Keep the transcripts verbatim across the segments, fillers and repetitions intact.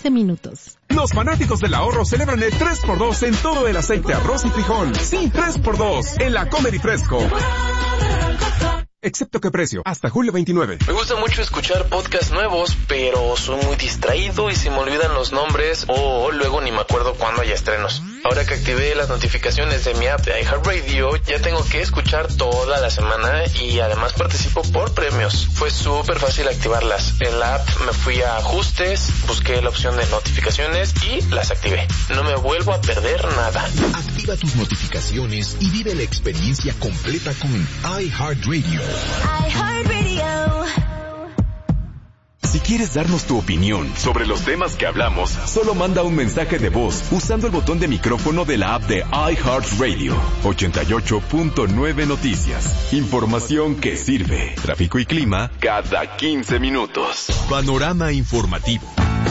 quince minutos. Los fanáticos del ahorro celebran el tres por dos en todo el aceite, arroz y frijol. Sí, tres por dos en la Comer y Fresco. Excepto qué precio, hasta julio veintinueve. Me gusta mucho escuchar podcasts nuevos, pero soy muy distraído y se me olvidan los nombres o luego ni me acuerdo cuándo hay estrenos. Ahora que activé las notificaciones de mi app de iHeartRadio, ya tengo que escuchar toda la semana y además participo por premios. Fue súper fácil activarlas. En la app me fui a ajustes, busqué la opción de notificaciones y las activé. No me vuelvo a perder nada. Activa tus notificaciones y vive la experiencia completa con iHeartRadio. iHeartRadio. Si quieres darnos tu opinión sobre los temas que hablamos, solo manda un mensaje de voz usando el botón de micrófono de la app de iHeartRadio. ochenta y ocho punto nueve Noticias. Información que sirve. Tráfico y clima cada quince minutos. Panorama informativo.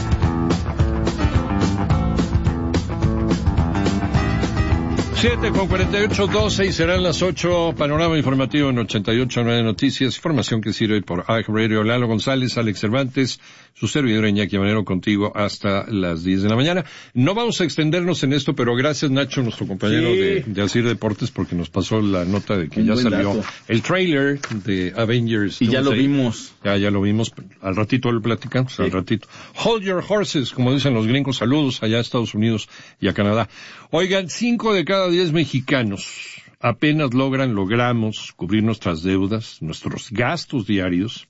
siete con cuarenta y ocho, doce y serán las ocho. Panorama informativo en ochenta y ocho punto nueve Noticias. Información que sirve por iHeartRadio. Lalo González, Alex Cervantes, su servidor Iñaki Manero contigo hasta las diez de la mañana. No vamos a extendernos en esto, pero gracias Nacho, nuestro compañero sí. de, de Asir Deportes, porque nos pasó la nota de que Un ya salió dato. el trailer de Avengers. Y ya lo vimos. Ya, ya lo vimos. Al ratito lo platicamos, sí. al ratito. Hold your horses, como dicen los gringos. Saludos allá a Estados Unidos y a Canadá. Oigan, cinco de cada diez mexicanos apenas logran, logramos cubrir nuestras deudas, nuestros gastos diarios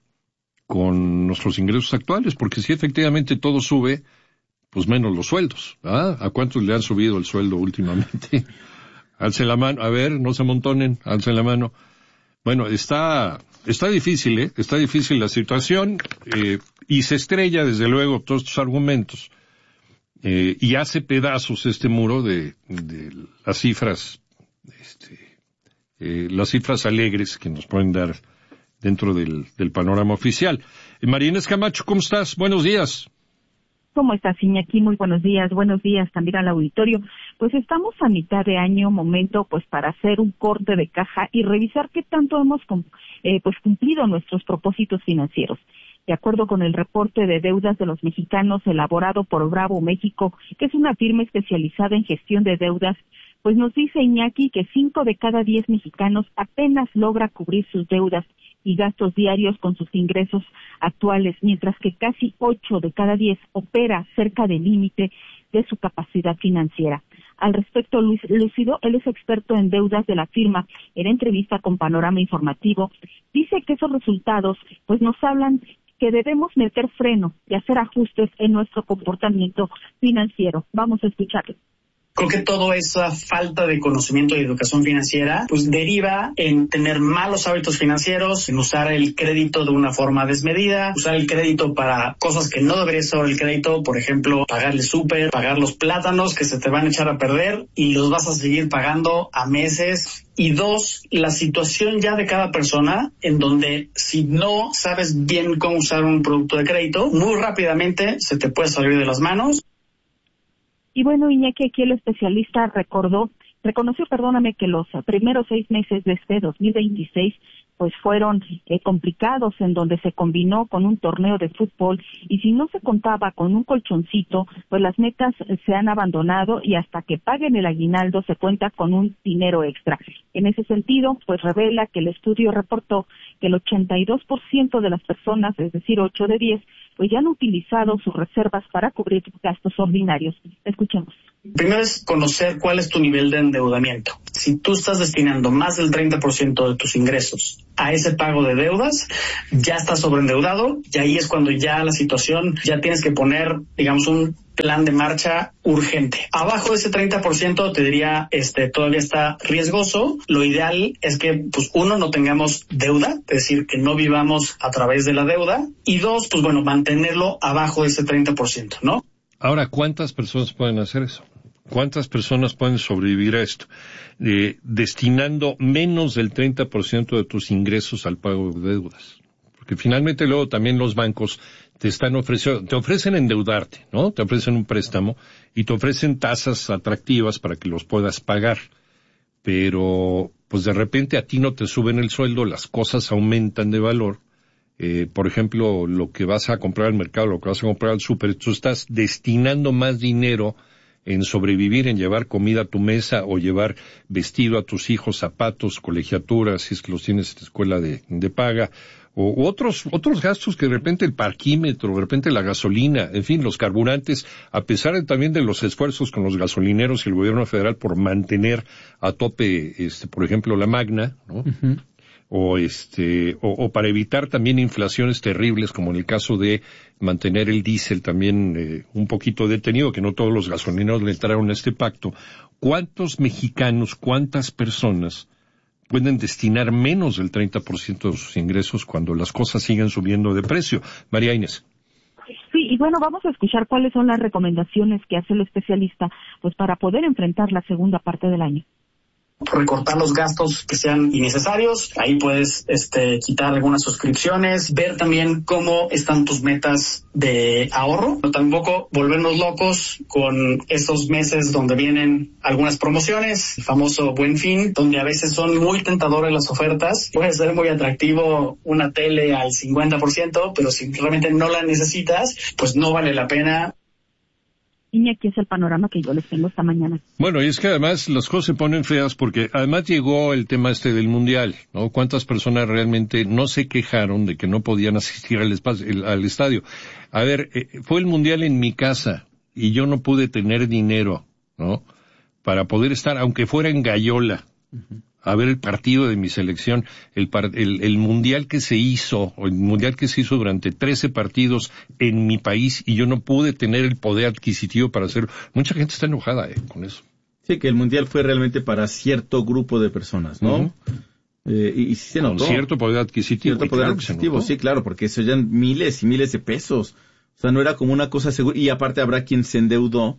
con nuestros ingresos actuales, porque si efectivamente todo sube, pues menos los sueldos, ¿ah? ¿A cuántos le han subido el sueldo últimamente? Alcen la mano, a ver, no se amontonen, alcen la mano. Bueno, está, está difícil, ¿eh? Está difícil la situación, eh, y se estrella desde luego todos estos argumentos. Eh, y hace pedazos este muro de, de las cifras, este, eh, las cifras alegres que nos pueden dar dentro del, del panorama oficial. Eh, María Inés Camacho, ¿cómo estás? Buenos días. ¿Cómo estás, Iñaki? Muy buenos días. Buenos días también al auditorio. Pues estamos a mitad de año, momento pues para hacer un corte de caja y revisar qué tanto hemos eh, pues cumplido nuestros propósitos financieros. De acuerdo con el reporte de deudas de los mexicanos elaborado por Bravo México, que es una firma especializada en gestión de deudas, pues nos dice Iñaki que cinco de cada diez mexicanos apenas logra cubrir sus deudas y gastos diarios con sus ingresos actuales, mientras que casi ocho de cada diez opera cerca del límite de su capacidad financiera. Al respecto, Luis Lúcido, él es experto en deudas de la firma, en entrevista con Panorama Informativo, dice que esos resultados pues nos hablan que debemos meter freno y hacer ajustes en nuestro comportamiento financiero. Vamos a escucharlo. Creo que toda esa falta de conocimiento y educación financiera pues deriva en tener malos hábitos financieros, en usar el crédito de una forma desmedida, usar el crédito para cosas que no debería ser el crédito, por ejemplo, pagar el súper, pagar los plátanos que se te van a echar a perder y los vas a seguir pagando a meses. Y dos, la situación ya de cada persona, en donde si no sabes bien cómo usar un producto de crédito, muy rápidamente se te puede salir de las manos. Y bueno, Iñaki, aquí el especialista recordó, reconoció, perdóname, que los primeros seis meses de este dos mil veintiséis pues fueron eh, complicados, en donde se combinó con un torneo de fútbol y si no se contaba con un colchoncito, pues las metas eh, se han abandonado y hasta que paguen el aguinaldo se cuenta con un dinero extra. En ese sentido, pues revela que el estudio reportó que el ochenta y dos por ciento de las personas, es decir, ocho de diez, pues ya han utilizado sus reservas para cubrir gastos ordinarios. Escuchemos. Primero es conocer cuál es tu nivel de endeudamiento. Si tú estás destinando más del treinta por ciento de tus ingresos a ese pago de deudas, ya estás sobreendeudado y ahí es cuando ya la situación, ya tienes que poner, digamos, un plan de marcha urgente. Abajo de ese treinta por ciento te diría, este, todavía está riesgoso. Lo ideal es que, pues, uno, no tengamos deuda, es decir, que no vivamos a través de la deuda. Y dos, pues bueno, mantenerlo abajo de ese treinta por ciento, ¿no? Ahora, ¿cuántas personas pueden hacer eso? ¿Cuántas personas pueden sobrevivir a esto? Eh, destinando menos del treinta por ciento de tus ingresos al pago de deudas. Porque finalmente luego también los bancos te están ofreciendo, te ofrecen endeudarte, ¿no? Te ofrecen un préstamo y te ofrecen tasas atractivas para que los puedas pagar. Pero, pues de repente a ti no te suben el sueldo, las cosas aumentan de valor, eh, por ejemplo, lo que vas a comprar al mercado, lo que vas a comprar al súper, tú estás destinando más dinero en sobrevivir, en llevar comida a tu mesa o llevar vestido a tus hijos, zapatos, colegiaturas, si es que los tienes en escuela de, de paga, o u otros, otros gastos que de repente el parquímetro, de repente la gasolina, en fin, los carburantes, a pesar de, también de los esfuerzos con los gasolineros y el gobierno federal por mantener a tope, este, por ejemplo, la Magna, ¿no? Uh-huh. O este, o, o para evitar también inflaciones terribles, como en el caso de mantener el diésel también eh, un poquito detenido, que no todos los gasolineros le entraron a este pacto. ¿Cuántos mexicanos, cuántas personas pueden destinar menos del treinta por ciento de sus ingresos cuando las cosas siguen subiendo de precio? María Inés. Sí, y bueno, vamos a escuchar cuáles son las recomendaciones que hace el especialista, pues para poder enfrentar la segunda parte del año. Recortar los gastos que sean innecesarios, ahí puedes este, quitar algunas suscripciones, ver también cómo están tus metas de ahorro, pero tampoco volvernos locos con esos meses donde vienen algunas promociones, el famoso Buen Fin, donde a veces son muy tentadoras las ofertas. Puede ser muy atractivo una tele al cincuenta por ciento, pero si realmente no la necesitas, pues no vale la pena. Iñaki, es el panorama que yo les tengo esta mañana. Bueno, y es que además las cosas se ponen feas porque además llegó el tema este del Mundial, ¿no? ¿Cuántas personas realmente no se quejaron de que no podían asistir al, espacio, el, al estadio? A ver, eh, fue el Mundial en mi casa y yo no pude tener dinero, ¿no? Para poder estar, aunque fuera en Gallola, uh-huh, a ver el partido de mi selección, el, par, el, el mundial que se hizo, o el mundial que se hizo durante trece partidos en mi país y yo no pude tener el poder adquisitivo para hacerlo. Mucha gente está enojada eh, con eso. Sí, que el mundial fue realmente para cierto grupo de personas, ¿no? Uh-huh. Eh, y, y sí se notó. Con cierto poder adquisitivo. Cierto poder claro adquisitivo, sí, claro, porque eso ya miles y miles de pesos. O sea, no era como una cosa segura. Y aparte habrá quien se endeudó.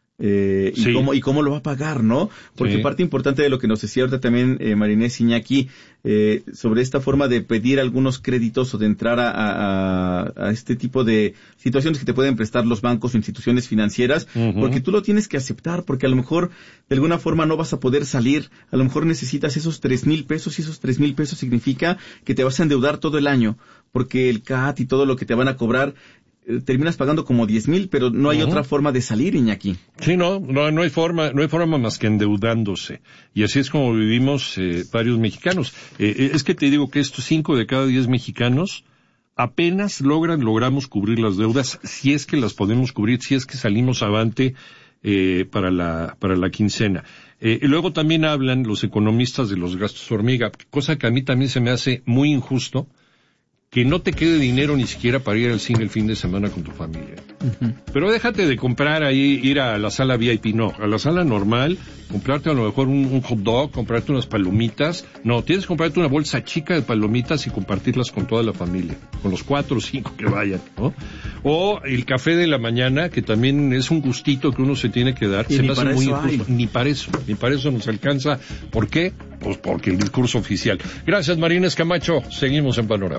Eh, y, sí. cómo, y cómo lo va a pagar, ¿no? Porque sí, parte importante de lo que nos decía ahorita también eh, María Inés Iñaki, eh, sobre esta forma de pedir algunos créditos o de entrar a, a, a este tipo de situaciones que te pueden prestar los bancos o instituciones financieras, uh-huh, porque tú lo tienes que aceptar, porque a lo mejor de alguna forma no vas a poder salir, a lo mejor necesitas esos tres mil pesos y esos tres mil pesos significa que te vas a endeudar todo el año, porque el C A T y todo lo que te van a cobrar terminas pagando como diez mil, pero no hay uh-huh, otra forma de salir, Iñaki. Sí, no, no, no hay forma, no hay forma más que endeudándose. Y así es como vivimos eh, varios mexicanos. Eh, es que te digo que estos cinco de cada diez mexicanos apenas logran, logramos cubrir las deudas, si es que las podemos cubrir, si es que salimos avante eh, para la, para la quincena. Eh, y luego también hablan los economistas de los gastos hormiga, cosa que a mí también se me hace muy injusto, que no te quede dinero ni siquiera para ir al cine el fin de semana con tu familia. Uh-huh. Pero déjate de comprar ahí, ir a la sala V I P, no, a la sala normal, comprarte a lo mejor un, un hot dog, comprarte unas palomitas, no, tienes que comprarte una bolsa chica de palomitas y compartirlas con toda la familia, con los cuatro o cinco que vayan, ¿no? O el café de la mañana, que también es un gustito que uno se tiene que dar, y se me hace muy injusto, hay. ni para eso, ni para eso nos alcanza. ¿Por qué? Pues porque el discurso oficial. Gracias, María Inés Camacho, seguimos en Panorama.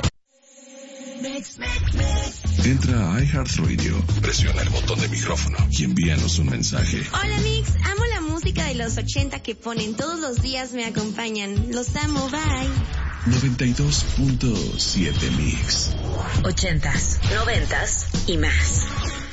Entra a iHeartRadio, presiona el botón de micrófono y envíanos un mensaje. Hola Mix, amo la música de los ochenta que ponen todos los días, me acompañan. Los amo, bye. noventa y dos punto siete Mix. Ochentas, noventas y más.